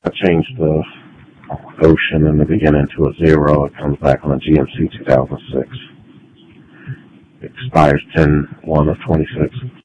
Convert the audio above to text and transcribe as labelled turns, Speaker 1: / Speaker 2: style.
Speaker 1: I changed the Ocean in the beginning to a 0. It comes back on a GMC 2006. It expires 10/1 of 26.